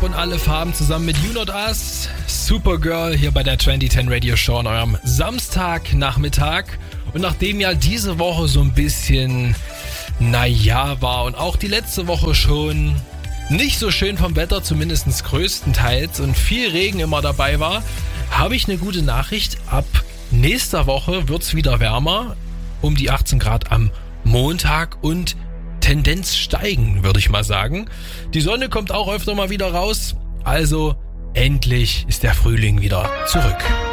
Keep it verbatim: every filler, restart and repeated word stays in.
und alle Farben zusammen mit You Not Us, Supergirl hier bei der zwanzig zehn Radio Show an eurem Samstagnachmittag. Und nachdem ja diese Woche so ein bisschen naja war und auch die letzte Woche schon nicht so schön vom Wetter, zumindest größtenteils, und viel Regen immer dabei war, habe ich eine gute Nachricht. Ab nächster Woche wird es wieder wärmer, um die achtzehn Grad am Montag und Tendenz steigen, würde ich mal sagen. Die Sonne kommt auch öfter mal wieder raus, also endlich ist der Frühling wieder zurück.